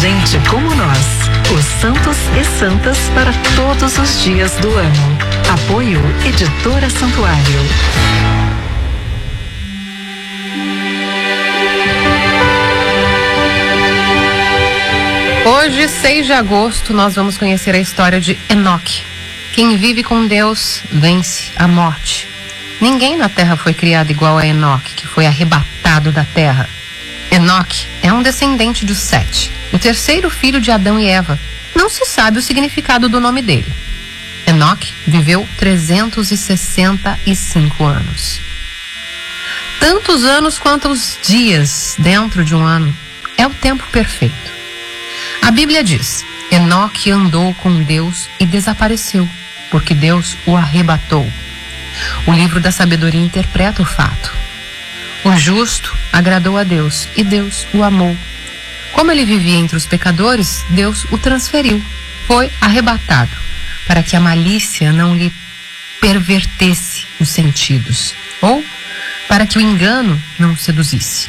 gente como nós. Os santos e santas para todos os dias do ano. Apoio Editora Santuário. Hoje, 6 de agosto, nós vamos conhecer a história de Enoque. Quem vive com Deus vence a morte. Ninguém na terra foi criado igual a Enoque, que foi arrebatado da terra. Enoque é um descendente de Sete, o terceiro filho de Adão e Eva. Não se sabe o significado do nome dele. Enoque viveu 365 anos. Tantos anos quanto os dias dentro de um ano. É o tempo perfeito. A Bíblia diz: Enoque andou com Deus e desapareceu, porque Deus o arrebatou. O livro da sabedoria interpreta o fato. O justo agradou a Deus e Deus o amou. Como ele vivia entre os pecadores, Deus o transferiu. Foi arrebatado, para que a malícia não lhe pervertesse os sentidos, ou para que o engano não o seduzisse.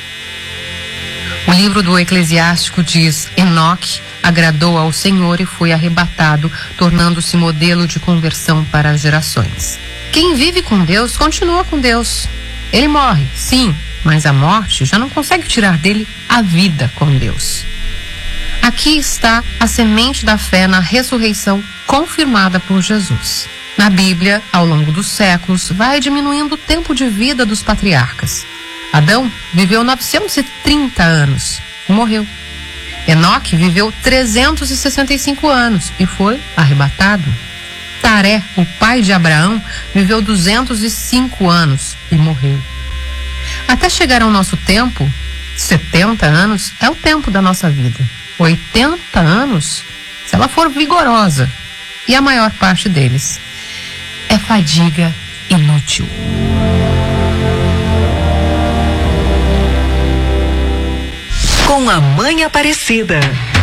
O livro do Eclesiástico diz: Enoque agradou ao Senhor e foi arrebatado, tornando-se modelo de conversão para as gerações. Quem vive com Deus continua com Deus. Ele morre, sim, mas a morte já não consegue tirar dele a vida com Deus. Aqui está a semente da fé na ressurreição confirmada por Jesus. Na Bíblia, ao longo dos séculos, vai diminuindo o tempo de vida dos patriarcas. Adão viveu 930 anos e morreu. Enoque viveu 365 anos e foi arrebatado. Taré, o pai de Abraão, viveu 205 anos e morreu. Até chegar ao nosso tempo, 70 anos é o tempo da nossa vida. 80 anos, se ela for vigorosa, e a maior parte deles é fadiga inútil. Com a Mãe Aparecida.